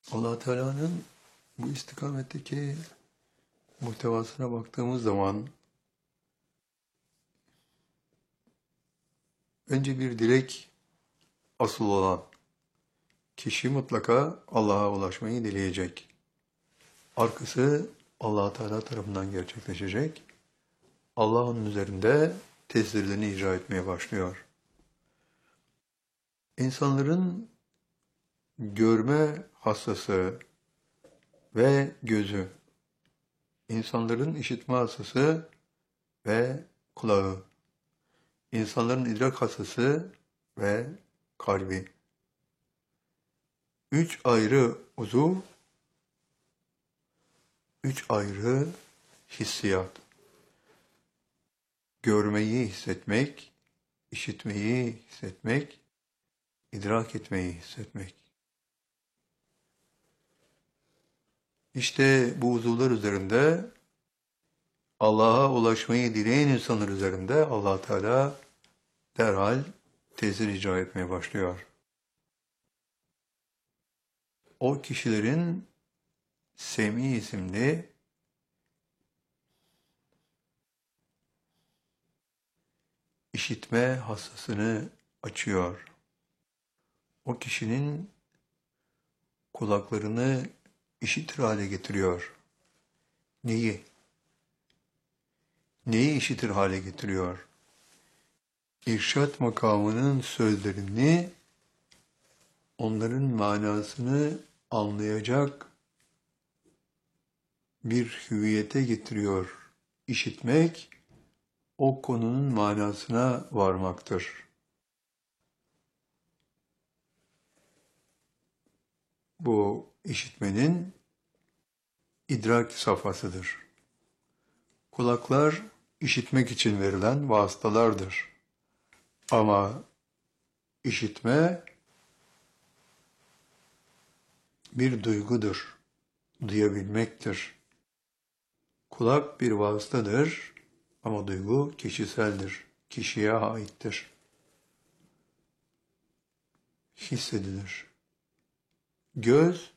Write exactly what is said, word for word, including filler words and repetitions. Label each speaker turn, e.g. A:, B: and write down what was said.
A: Allah Teala'nın bu istikametteki muhtevasına baktığımız zaman önce bir dilek asıl olan kişi mutlaka Allah'a ulaşmayı dileyecek. Arkası Allah Teala tarafından gerçekleşecek. Allah onun üzerinde tesirlerini icra etmeye başlıyor. İnsanların görme hassası ve gözü, insanların işitme hassası ve kulağı, insanların idrak hassası ve kalbi. Üç ayrı uzuv, üç ayrı hissiyat. Görmeyi hissetmek, işitmeyi hissetmek, idrak etmeyi hissetmek. İşte bu uzuvlar üzerinde Allah'a ulaşmayı dileyen insanlar üzerinde Allah Teala derhal tesir icra etmeye başlıyor. O kişilerin Sem'i isimli işitme hassasını açıyor. O kişinin kulaklarını işitir hale getiriyor. Neyi? Neyi işitir hale getiriyor? İrşad makamının sözlerini, onların manasını anlayacak bir hüviyete getiriyor. İşitmek, o konunun manasına varmaktır. Bu işitmenin idrak safhasıdır. Kulaklar işitmek için verilen vasıtalardır. Ama işitme bir duygudur, duyabilmektir. Kulak bir vasıtadır ama duygu kişiseldir, kişiye aittir. Hissedilir. Göz